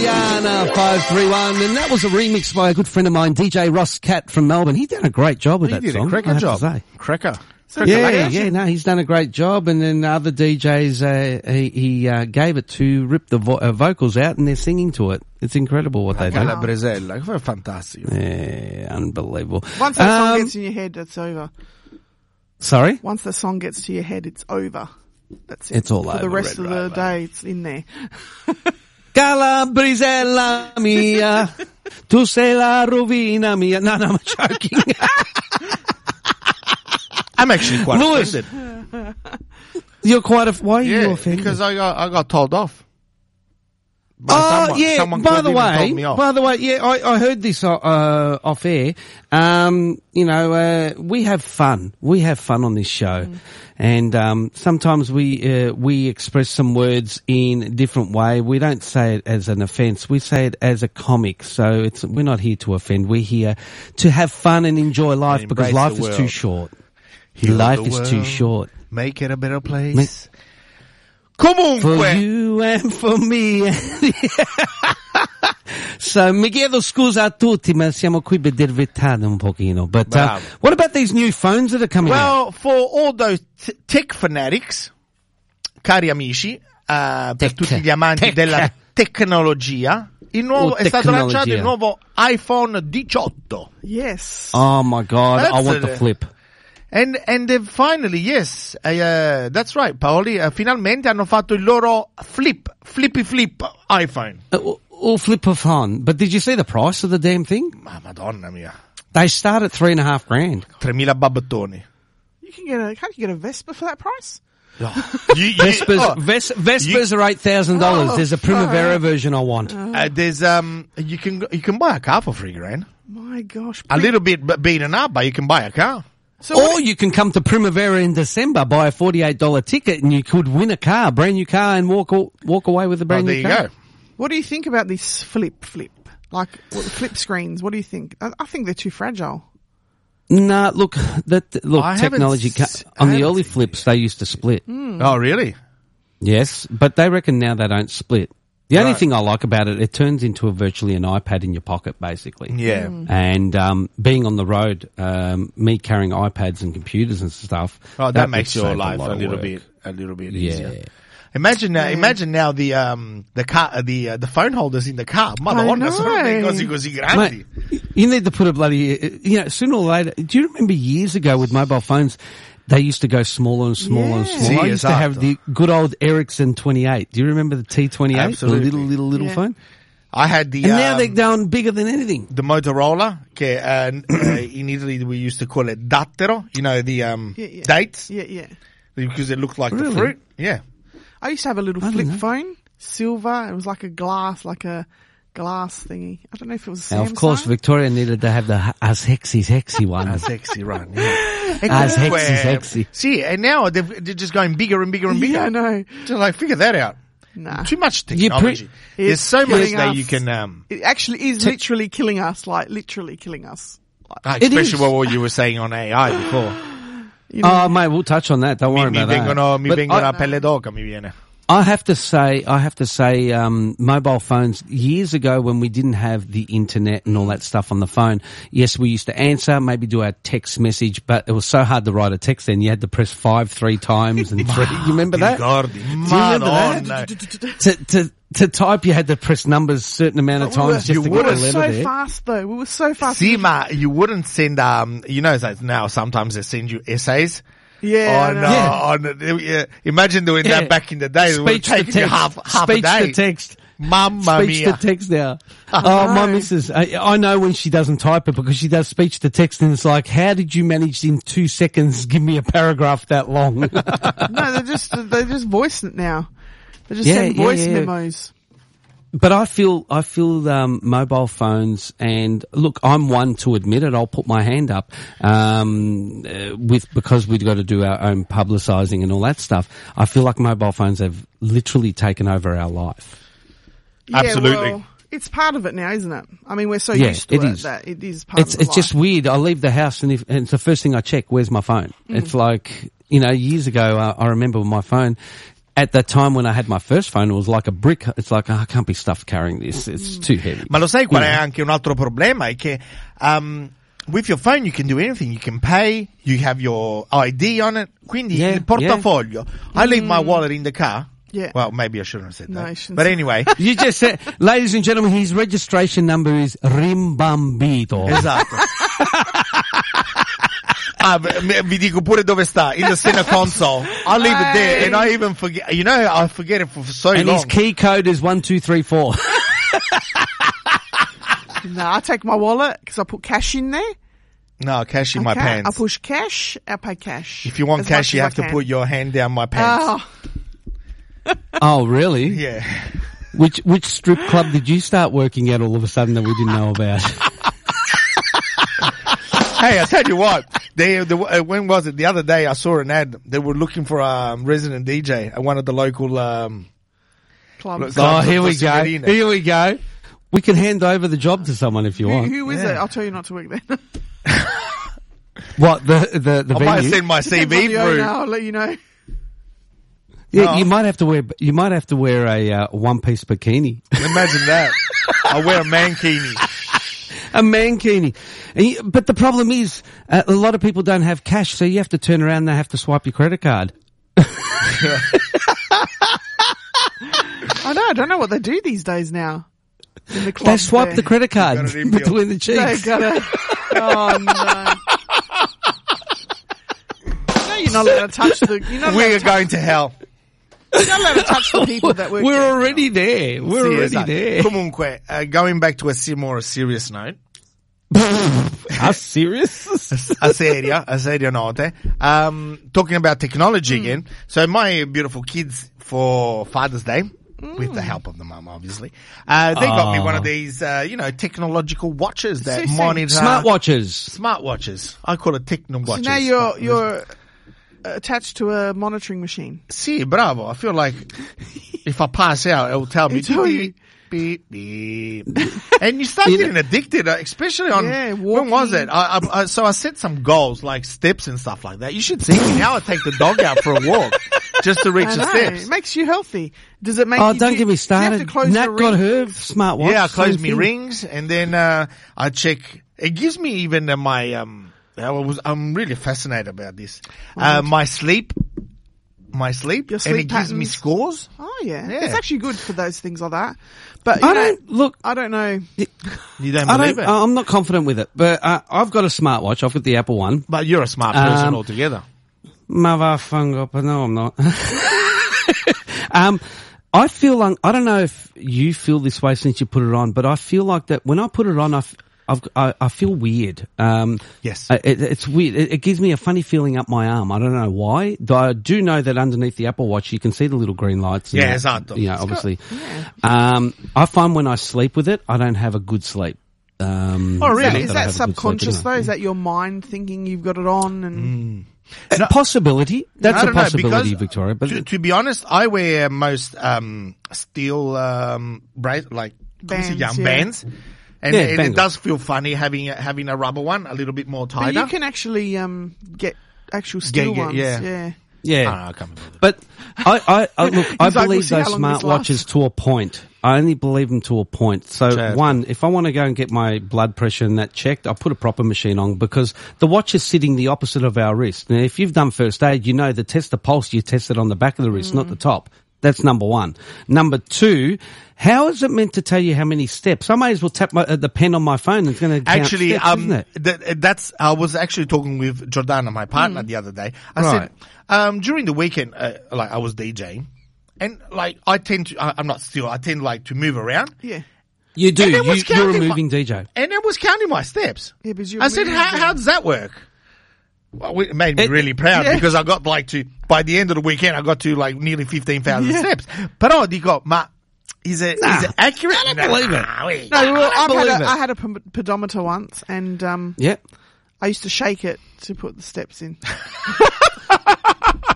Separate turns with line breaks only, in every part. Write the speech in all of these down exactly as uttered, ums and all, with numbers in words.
Rihanna, five three one, and that was a remix by a good friend of mine, D J Ross Cat from Melbourne. He did a great job with
he
that
did
song.
A cracker
I have
job.
To say.
Cracker.
So yeah, yeah, no, he's done a great job, and then other D Js, uh, he, he uh, gave it to rip the vo- uh, vocals out, and they're singing to it. It's incredible what they do.
La Bresella, fantastico.
Yeah, unbelievable.
Once that song
um,
gets in your head, it's over.
Sorry?
Once the song gets to your head, it's over. That's it.
It's all
For
over.
the rest
Red
of the
Rover.
day, it's in there.
Calabrisella mia, tu sei la rovina mia. No, no, I'm joking.
I'm actually quite
Lewis,
offended.
You're quite a, why are
Yeah,
you offended?
because I got, I got told off. By
Oh
someone.
yeah.
Someone
by
called
the
in and told
way,
me off.
by the way, yeah, I, I heard this uh, uh, off air. Um, you know, uh, we have fun. We have fun on this show, mm. and um, sometimes we uh, we express some words in a different way. We don't say it as an offence. We say it as a comic. So it's we're not here to offend. We're here to have fun and enjoy life
And
because
embrace
life
the
is too
world.
short.
Heal
Life
the
is too
world.
short.
Make it a better place.
Make-
Comunque.
For you and for me. So, mi chiedo scusa a tutti, ma siamo qui per dervettare un pochino. But, uh, what about these new phones that are coming
Well,
out?
for all those t- tech fanatics, cari amici, uh, per
Tech.
tutti gli amanti
Tech.
della tecnologia, il nuovo,
Oh,
è stato
tecnologia.
lanciato il nuovo iPhone diciotto.
Yes.
Oh my God, I
That's
want the
a-
flip.
And, and they've finally, yes, uh, that's right, Paoli, uh, finalmente hanno fatto il loro flip, flippy flip iPhone.
Uh, all flip of fun. But did you see the price of the damn thing?
Ma madonna mia.
They start at three and a half grand.
tremila babbettoni.
You can get a, can't you get a Vespa for that price?
You, you,
Vespers,
oh,
Ves- Vespers are eight thousand dollars.
Oh,
There's a Primavera version I want.
uh, there's, um, you can, you can buy a car for three grand.
My gosh.
A little bit b- beaten up, but you can buy a car.
So what
Or you can come to Primavera in December, buy a forty-eight dollars ticket, and you could win a car, brand new car, and walk al- walk away with a
Oh,
brand
there
new
you
car.
go.
What do you think about this flip flip? Like what, the flip screens? What do you think? I, I think they're too fragile.
Nah, look, that look,
I haven't
technology
s-
ca- on
I
the
haven't
early
seen
flips they used to split.
Oh, really?
Yes, but they reckon now they don't split. The only
Right.
thing I like about it, it turns into a virtually an iPad in your pocket, basically.
Yeah.
And um, being on the road, um, me carrying iPads and computers and stuff.
Oh, that,
would
makes your
save
life
lot
a
of
little
work.
bit, a little bit
Yeah.
easier. Imagine now, imagine now the um the car uh, the uh, the phone holders in the car. Madonna,
know.
sono dei cosi così grandi.
Mate, you need to put a bloody, you know, sooner or later. Do you remember years ago with mobile phones, they used to go smaller and smaller and
Yeah.
smaller? I
Sì,
used to
esatto.
have the good old Ericsson twenty-eight. Do you remember the T twenty-eight?
Absolutely.
The little, little, little
Yeah.
phone?
I had the
And
um,
now they're going bigger than anything.
the Motorola, che uh, in Italy we used to call it dattero. You know the um
Yeah, yeah.
dates
Yeah, yeah.
because it looked like
Really?
the fruit. Yeah.
I used to have a little
I
flip
don't know.
phone, silver. It was like a glass, like a glass thingy. I don't know if it was
Now,
Samsung.
of course, Victoria needed to have the h- as hexy, sexy one.
A sexy run. Yeah.
As
Comunque,
hexy, sexy.
See, and now they're, they're just going bigger and bigger and bigger.
Yeah, I know.
So like, figure that out.
Nah.
Too much
You
technology.
pre-
There's so much
killing
that
us.
you can, um,
It actually is literally killing us, like literally killing us.
ah,
It
especially
is.
what you were saying on A I before.
You know,
Oh, mate, we'll touch on that. Don't
mi
worry
mi
about that.
vengono, mi
But
vengono
I-
a pelle d'oca, mi viene.
I have to say, I have to say, um, mobile phones, years ago when we didn't have the internet and all that stuff on the phone, yes, we used to answer, maybe do our text message, but it was so hard to write a text then. You had to press five three times and three. You remember that?
Ricordi?
Do you remember that?
Madonna.
To, to, to type, you had to press numbers a certain amount of
we were,
times just
you
to
we
get
were
a letter
so
there.
fast though. We were so fast.
See, ma, you wouldn't send, um, you know, like now sometimes they send you essays.
Yeah. I
on,
know.
uh,
Yeah.
on, uh, imagine doing
Yeah.
that back in the day. It would
Speech to
take you
text.
half, half
Speech
a day.
to text.
Mamma
Speech
mia.
to text now. Oh, my missus. I, I know when she doesn't type it because she does speech to text and it's like, how did you manage in two seconds give me a paragraph that long?
No, they're just they're just voicing it now. They're just
Yeah,
sending
yeah,
voice
yeah.
memos.
But I feel, I feel, um, mobile phones and look, I'm one to admit it. I'll put my hand up, um, uh, with, because we've got to do our own publicising and all that stuff. I feel like mobile phones have literally taken over our life.
Yeah,
Absolutely.
well, it's part of it now, isn't it? I mean, we're so
Yeah,
used to
it
it,
is.
that it is part
It's,
of the
it's just
life.
weird. I leave the house and, if, and it's the first thing I check, where's my phone?
Mm.
It's like, you know, years ago, uh, I remember my phone, at the time when I had my first phone, it was like a brick. It's like, oh, I can't be stuffed carrying this. It's too heavy.
Ma lo sai qual è
Yeah.
anche un altro problema? È che um, with your phone you can do anything. You can pay, you have your I D on it. Quindi
Yeah,
il portafoglio. I leave my wallet in the car.
Yeah.
Well, maybe I shouldn't have said
No,
that.
you shouldn't
But
say-
anyway.
You just said, ladies and gentlemen, his registration number is Rimbambito.
Esatto. Ah, vi vi dico pure dove sta, in the center console. I leave it there and I even forget, you know, I forget it for so
And
long.
his key code is one, two, three, four.
No, I take my wallet because I put cash in there.
No, cash in my
Okay,
pants.
I push cash. I pay cash.
If you want
as
cash,
much
you
as
have
I
to
can.
put your hand down my pants.
Oh,
Oh, really?
Yeah.
Which which strip club did you start working at all of a sudden that we didn't know about?
Hey, I tell you what, they, the, uh, when was it? The other day I saw an ad. They were looking for a um, resident D J at one of the local, um,
clubs.
Look,
Oh,
So-
here we
so-
go.
so-
Here we go. We can hand over the job to someone if you
Who,
want.
who is
Yeah.
it? I'll tell you not to work there.
What the the the
I might
venue?
send my C
Depends on
V
the owner,
through.
I'll let you know.
Yeah,
No.
you might have to wear you might have to wear a uh, one piece bikini,
Imagine that. I wear a mankini.
a mankini. And you, but the problem is, uh, a lot of people don't have cash, so you have to turn around and they have to swipe your credit card.
I know. I don't know what they do these days now. In the club
They swipe
there.
the credit card
Got it in bill.
between the
They
cheeks.
gotta. Oh no. No, you're not allowed to touch the. You're not allowed
We're
to,
going to hell.
you're not allowed to touch the people that work.
We're
there.
already there. We're
Sì,
already
esatto.
there.
Comunque, uh, going back to a se- more serious note,
Are serious?
a seria, a seria note, um, talking about technology again. So my beautiful kids for Father's Day, with the help of the mum, obviously, uh, they got me
Oh.
one of these, uh, you know, technological watches that
Sì, sì.
monitor
Smartwatches.
smartwatches. I call it techno
So
watches.
now you're you're attached to a monitoring machine.
Sì, bravo. I feel like if I pass out, it will tell me.
It'll tell you.
Beep, beep, beep. And you start
You
getting addicted, uh, especially on,
Yeah,
when was
walking.
it? I, I, I, so I set some goals, like steps and stuff like that. You should see me now. I take the dog out for a walk just to reach
I
the
know.
steps.
It makes you healthy. Does it make
Oh,
you
don't
do-
get me
do you have
started.
to close
Nat
your
got
ring?
her smartwatch.
Yeah, I close
same
my
thing.
rings and then, uh, I check, it gives me even uh, my, um, I was, I'm really fascinated about this. Uh, my sleep, my sleep,
Your
and it
sleep
gives me
patterns.
scores.
Oh yeah.
Yeah.
It's actually good for those things like that. But you
I
know,
don't look.
I don't know.
You don't
I
believe
don't.
it?
I'm not confident with it, but uh, I've got a smartwatch. I've got the Apple one.
But you're a smart person
Um,
altogether.
Motherfucker, but no, I'm not. um, I feel like I don't know if you feel this way since you put it on, but I feel like that when I put it on, I, f- I've, I, I feel weird. Um,
Yes.
I- it, it's weird. It, it gives me a funny feeling up my arm. I don't know why. Though I do know that underneath the Apple Watch, you can see the little green lights. and
Yeah,
that,
esatto.
You know, obviously. Um, I find when I sleep with it, I don't have a good sleep. Um,
Oh, really?
not
Is
I
that
have a good sleep
subconscious
anyway.
though? Is that your mind thinking you've got it on? And
A possibility. That's
I
a
don't know,
possibility,
because
Victoria. But
to, to be honest, I wear most um, steel um, bra- like
Bands,
bands,
yeah.
bands, and
Yeah,
it, it
bangles.
does feel funny having a, having a rubber one, a little bit more
but
tighter.
you can actually um get actual steel
get-
ones.
yeah.
Yeah.
yeah.
Ah, I can't remember.
But I, I, I look, I
He's like, we'll
believe
see
those
how long this
smartwatches
lasts.
to a point. I only believe them to a point. So
Certo.
one, if I want to go and get my blood pressure and that checked, I put a proper machine on because the watch is sitting the opposite of our wrist. Now, if you've done first aid, you know the test the pulse, you test it on the back of the wrist, not the top. That's number one. Number two, how is it meant to tell you how many steps? I may as well tap my, uh, the pen on my phone and it's going to count
Actually,
steps,
um,
isn't it?
that, that's, I was actually talking with Jordana, my partner, the other day. I
Right.
said, um, during the weekend, uh, like I was DJing, and like I tend to, I, I'm not still, I tend like to move around,
Yeah.
You do.
and it
You,
was
you're a
counting my-
moving D J.
and it was counting my steps.
Yeah, because you're
I said,
moving
how,
the-
how does that work? Well, it made me
It-
really proud
Yeah.
because I got like to, by the end of the weekend, I got to like nearly fifteen thousand
Yeah.
steps. Però dico, ma is it,
Nah.
is it accurate?
I don't believe it.
wait.
No, well,
I
I've
believe
had a,
it.
I had a p- pedometer once, and um,
Yep.
I used to shake it to put the steps in.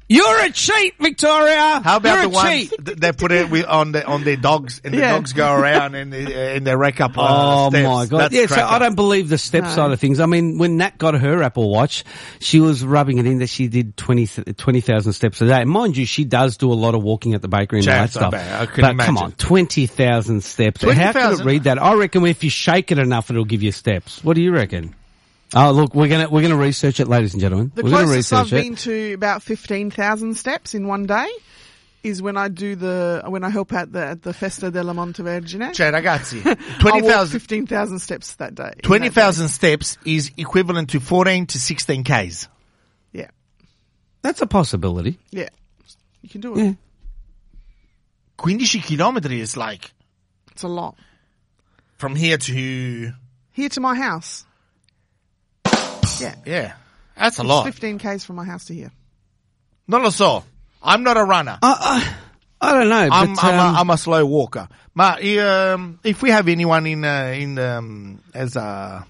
You're a cheat, Victoria.
How about
You're
the
a
ones
cheat.
th- they put it with, on the, on their dogs, and
Yeah.
the dogs go around and they, and they rack up. Uh,
Oh
steps.
my god!
That's
Yeah, so
cracker.
I don't believe the step
No.
side of things. I mean, when Nat got her Apple Watch, she was rubbing it in that she did twenty thousand steps a day. And mind you, she does do a lot of walking at the bakery and all that
Chance, I
stuff.
bet. I couldn't
But come
imagine.
on, twenty thousand steps. How can it
twenty thousand?
read that? I reckon if you shake it enough, it'll give you steps. What do you reckon? Oh, look, we're gonna we're gonna research it, ladies and gentlemen.
The
we're gonna
closest
research
I've
it.
been to about fifteen thousand steps in one day is when I do the, when I help out the, at the Festa della Montevergine.
Cioè, ragazzi,
I
twenty
walk
thousand
fifteen thousand steps that day. in
twenty
that day.
thousand steps is equivalent to fourteen to sixteen Ks.
Yeah.
That's a possibility.
Yeah. You can do it.
Yeah.
fifteen chilometri is like
It's a lot.
from here to,
Here to my house. Yeah.
yeah, that's a
It's
lot.
fifteen Ks from my house to here.
Non lo so. I'm not a runner.
I, I, I don't know.
I'm,
but,
I'm,
um,
a, I'm a slow walker. But um, if we have anyone in uh, in um, as a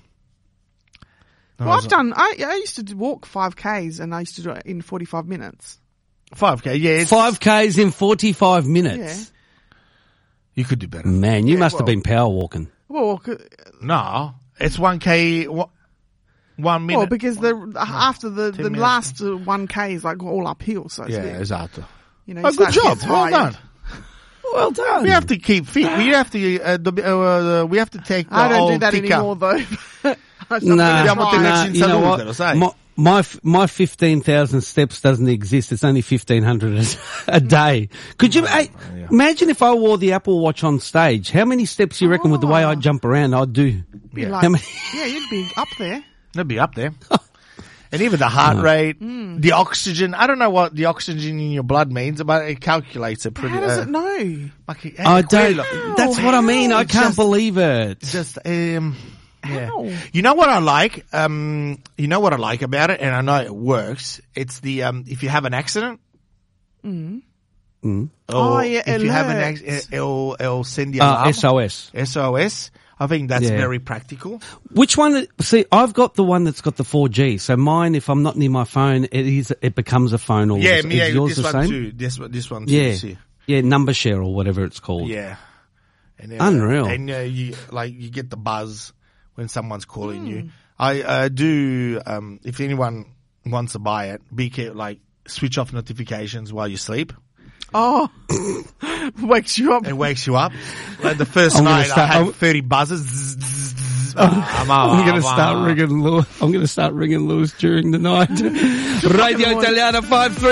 no,
Well,
as
I've
a-
done, I, I used to do- walk five Ks and I used to do it in forty-five minutes.
five K, yeah, it's,
five Ks in forty-five minutes.
Yeah.
you could do better.
Man, you
Yeah,
must have
well-
been power walking.
Well, c-
No, it's one K, one, one minute.
well, because the after the, the
minutes.
last uh, one K is like all uphill, so it's
yeah,
a bit,
esatto.
you know,
Oh,
you
good
start to
job.
get
Well
tired.
done.
Well done.
We have to keep fit. We have to. Uh, the, uh, we have to take. The
I don't do
old
that
tica.
anymore though. I
Nah,
Andiamo a
try.
tenerci in
you know
salute,
what?
lo sai.
My, my, f- my fifteen thousand steps doesn't exist. It's only fifteen hundred a, a day. Could you, hey,
yeah.
imagine if I wore the Apple Watch on stage? How many steps you reckon with the way I
Oh.
jump around I'd do?
Be
Yeah.
like-
How many-
yeah, you'd be up there.
They'll be up there. And even the heart rate, the oxygen. I don't know what the oxygen in your blood means, but it calculates it pretty.
How does
uh,
it know?
like, eh,
I
quello.
don't, that's what I mean. I
It's
can't
just-
believe it.
Just um, yeah.
How?
You know what I like? Um, you know what I like about it, and I know it works. It's the um, if you have an accident.
Mm.
Or
Oh, yeah,
if you have an
alerts.
accident, it'll, it'll send you
Uh,
alarm.
S O S.
S O S. I think that's
Yeah.
very practical.
Which one? See, I've got the one that's got the four G. So mine, if I'm not near my phone, it is, it becomes a phone. All
Yeah,
is,
me,
is yours
this
the
one
same?
too. This one, this one too.
Yeah.
See.
Yeah, number share or whatever it's called.
Yeah. And, uh,
Unreal.
And uh, you like you get the buzz when someone's calling you. I uh, do. Um, if anyone wants to buy it, be careful. Like switch off notifications while you sleep.
Oh, wakes you up.
It wakes you up. Like the first
I'm gonna
night, I
start-
had
I'm-
thirty buzzes. Zzz, zzz, zzz. I'm,
I'm going to start ringing Lewis. I'm going to start ringing Lewis during the night. Radio Italiana five three.